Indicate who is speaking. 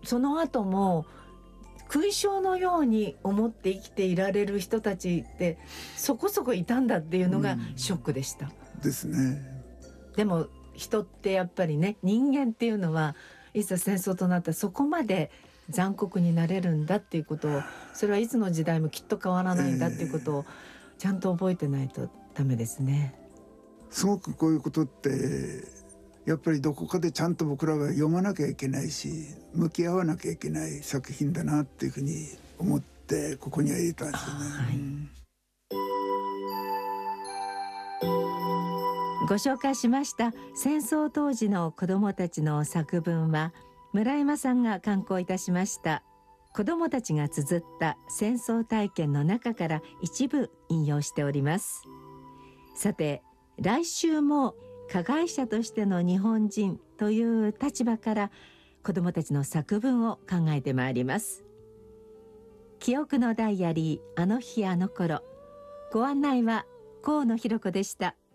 Speaker 1: その後も勲章のように思って生きていられる人たちってそこそこいたんだっていうのがショックでした、
Speaker 2: ですね。
Speaker 1: でも人ってやっぱりね、人間っていうのはいざ戦争となったらそこまで残酷になれるんだっていうことを、それはいつの時代もきっと変わらないんだっていうことをちゃんと覚えてないとダメですね。
Speaker 2: すごくこういうことってやっぱりどこかでちゃんと僕らは読まなきゃいけないし、向き合わなきゃいけない作品だなっていうふうに思ってここには入れたんですよね。
Speaker 1: はい、ご紹介しました戦争当時の子どもたちの作文は、村山さんが刊行いたしました子どもたちが綴った戦争体験の中から一部引用しております。さて、来週も加害者としての日本人という立場から子どもたちの作文を考えてまいります。記憶のダイアリー、あの日あの頃。ご案内は河野弘子でした。